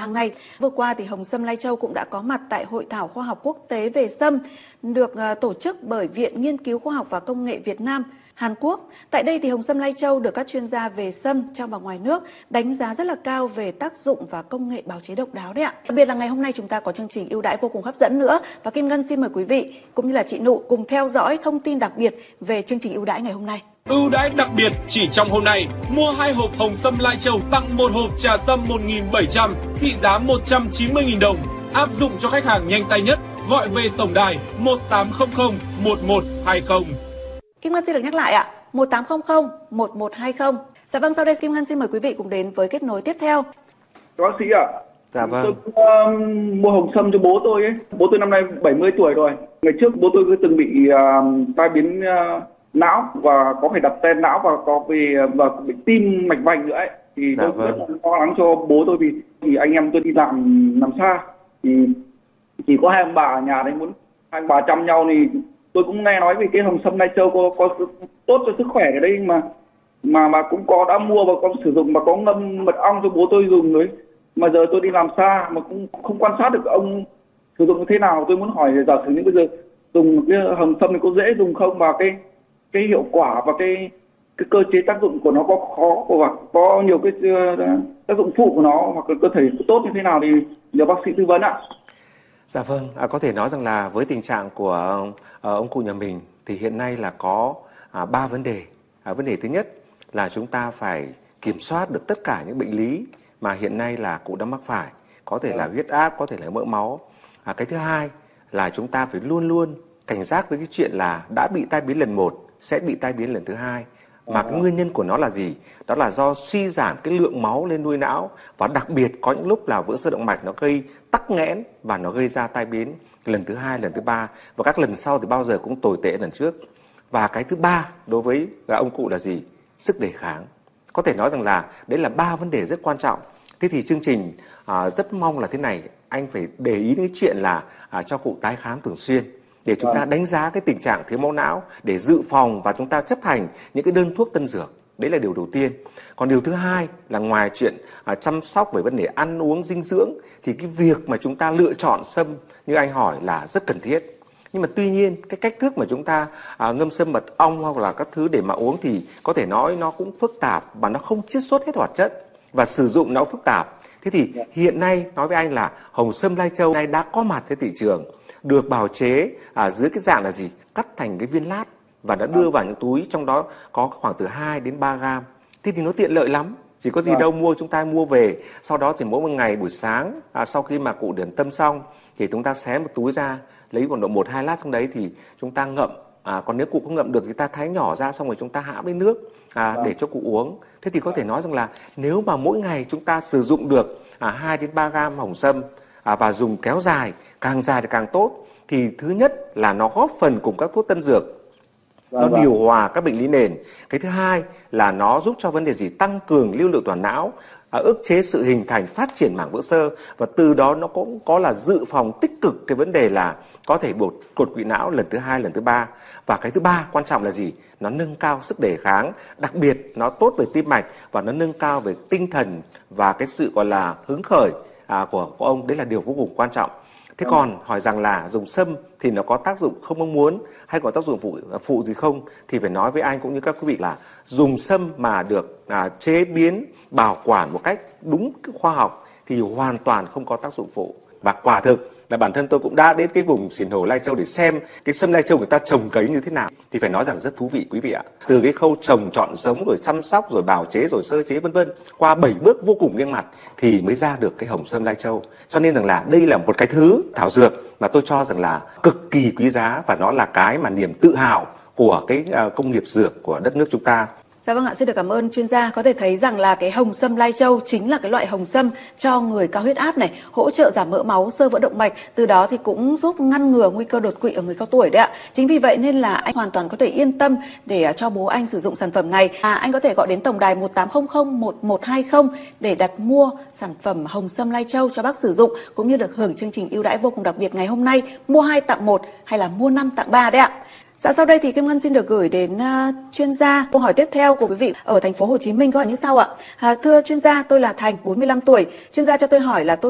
hàng ngày. Vừa qua thì Hồng Sâm Lai Châu cũng đã có mặt tại Hội thảo khoa học quốc tế về sâm được tổ chức bởi Viện Nghiên cứu Khoa học và Công nghệ Việt Nam, Hàn Quốc. Tại đây thì Hồng Sâm Lai Châu được các chuyên gia về sâm trong và ngoài nước đánh giá rất là cao về tác dụng và công nghệ bào chế độc đáo đấy ạ. Đặc biệt là ngày hôm nay chúng ta có chương trình ưu đãi vô cùng hấp dẫn nữa, và Kim Ngân xin mời quý vị cũng như là chị Nụ cùng theo dõi thông tin đặc biệt về chương trình ưu đãi ngày hôm nay. Ưu đãi đặc biệt chỉ trong hôm nay, mua 2 hộp Hồng Sâm Lai Châu tặng 1 hộp trà sâm 1.700 trị giá 190.000 đồng. Áp dụng cho khách hàng nhanh tay nhất, gọi về tổng đài 1800 1120. Kim Ngân xin được nhắc lại ạ, 1800 1120. Dạ vâng, sau đây Kim Ngân xin mời quý vị cùng đến với kết nối tiếp theo. Bác sĩ ạ. Dạ vâng. Tôi mua hồng sâm cho bố tôi ấy. Bố tôi năm nay 70 tuổi rồi. Ngày trước bố tôi từng bị tai biến não và có phải đặt stent não và bị tim mạch vành nữa ấy. Thì dạ tôi vâng. rất là lo lắng cho bố tôi vì anh em tôi đi làm xa, thì chỉ có hai ông bà ở nhà đấy, muốn hai ông bà chăm nhau. Thì tôi cũng nghe nói về cái Hồng Sâm Lai Châu có tốt cho sức khỏe ở đây, mà cũng đã mua và có sử dụng, và có ngâm mật ong cho bố tôi dùng đấy. Mà giờ tôi đi làm xa mà cũng không quan sát được ông sử dụng như thế nào. Tôi muốn hỏi giả sử như bây giờ dùng cái hồng sâm này có dễ dùng không, và cái hiệu quả và cái cơ chế tác dụng của nó có nhiều cái tác dụng phụ của nó, hoặc là cơ thể tốt như thế nào, thì nhờ bác sĩ tư vấn ạ. Dạ vâng, có thể nói rằng là với tình trạng của ông cụ nhà mình thì hiện nay là có 3 vấn đề. Vấn đề thứ nhất là chúng ta phải kiểm soát được tất cả những bệnh lý mà hiện nay là cụ đã mắc phải, có thể là huyết áp, có thể là mỡ máu. Cái thứ hai là chúng ta phải luôn luôn cảnh giác với cái chuyện là đã bị tai biến lần 1 sẽ bị tai biến lần thứ hai. Mà cái nguyên nhân của nó là gì? Đó là do suy giảm cái lượng máu lên nuôi não, và đặc biệt có những lúc là vữa sơ động mạch nó gây tắc nghẽn và nó gây ra tai biến lần thứ hai, lần thứ ba, và các lần sau thì bao giờ cũng tồi tệ lần trước. Và cái thứ ba đối với ông cụ là gì? Sức đề kháng. Có thể nói rằng là đấy là 3 vấn đề rất quan trọng. Thế thì chương trình rất mong là thế này, anh phải để ý đến cái chuyện là cho cụ tái khám thường xuyên để chúng ta đánh giá cái tình trạng thiếu máu não, để dự phòng và chúng ta chấp hành những cái đơn thuốc tân dược. Đấy là điều đầu tiên. Còn điều thứ hai là ngoài chuyện chăm sóc về vấn đề ăn uống dinh dưỡng, thì cái việc mà chúng ta lựa chọn sâm như anh hỏi là rất cần thiết. Nhưng mà tuy nhiên cái cách thức mà chúng ta ngâm sâm mật ong hoặc là các thứ để mà uống thì có thể nói nó cũng phức tạp, và nó không chiết xuất hết hoạt chất, và sử dụng nó phức tạp. Thế thì hiện nay nói với anh là Hồng Sâm Lai Châu này đã có mặt trên thị trường, được bào chế dưới cái dạng là gì? Cắt thành cái viên lát và đã đưa vào những túi, trong đó có khoảng từ 2 đến 3 gram. Thế thì nó tiện lợi lắm. Chỉ có gì đâu chúng ta mua về, sau đó thì mỗi một ngày buổi sáng sau khi mà cụ điển tâm xong thì chúng ta xé một túi ra, lấy khoảng độ 1-2 lát trong đấy thì chúng ta ngậm. Còn nếu cụ không ngậm được thì ta thái nhỏ ra, xong rồi chúng ta hãm lên nước để cho cụ uống. Thế thì có thể nói rằng là nếu mà mỗi ngày chúng ta sử dụng được 2 đến 3 gram hồng sâm và dùng kéo dài thì càng tốt, thì thứ nhất là nó góp phần cùng các thuốc tân dược, nó điều hòa các bệnh lý nền. Cái thứ hai là nó giúp cho vấn đề gì? Tăng cường lưu lượng toàn não, ức chế sự hình thành phát triển mảng vữa sơ, và từ đó nó cũng có là dự phòng tích cực cái vấn đề là có thể đột quỵ não lần thứ hai, lần thứ ba. Và cái thứ ba quan trọng là gì? Nó nâng cao sức đề kháng, đặc biệt nó tốt về tim mạch, và nó nâng cao về tinh thần và cái sự gọi là hứng khởi của ông. Đấy là điều vô cùng quan trọng. Thế còn hỏi rằng là dùng sâm thì nó có tác dụng không mong muốn hay có tác dụng phụ gì không, thì phải nói với anh cũng như các quý vị là dùng sâm mà được chế biến, bảo quản một cách đúng khoa học thì hoàn toàn không có tác dụng phụ. Và quả thực là bản thân tôi cũng đã đến cái vùng Xiển Hồ Lai Châu để xem cái sâm Lai Châu người ta trồng cấy như thế nào, thì phải nói rằng rất thú vị quý vị ạ. Từ cái khâu trồng, chọn giống, rồi chăm sóc, rồi bào chế, rồi sơ chế vân vân, qua 7 bước vô cùng nghiêm ngặt thì mới ra được cái hồng sâm Lai Châu. Cho nên rằng là đây là một cái thứ thảo dược mà tôi cho rằng là cực kỳ quý giá, và nó là cái mà niềm tự hào của cái công nghiệp dược của đất nước chúng ta. Dạ vâng ạ, xin được cảm ơn chuyên gia. Có thể thấy rằng là cái hồng sâm Lai Châu chính là cái loại hồng sâm cho người cao huyết áp này, hỗ trợ giảm mỡ máu, xơ vữa động mạch, từ đó thì cũng giúp ngăn ngừa nguy cơ đột quỵ ở người cao tuổi đấy ạ. Chính vì vậy nên là anh hoàn toàn có thể yên tâm để cho bố anh sử dụng sản phẩm này. Anh có thể gọi đến tổng đài 1800 1120 để đặt mua sản phẩm hồng sâm Lai Châu cho bác sử dụng, cũng như được hưởng chương trình ưu đãi vô cùng đặc biệt ngày hôm nay, mua 2 tặng 1 hay là mua 5 tặng 3 đấy ạ. Dạ, sau đây thì Kim Ngân xin được gửi đến chuyên gia. Câu hỏi tiếp theo của quý vị ở thành phố Hồ Chí Minh có hỏi như sau ạ. Thưa chuyên gia, tôi là Thành, 45 tuổi. Chuyên gia cho tôi hỏi là tôi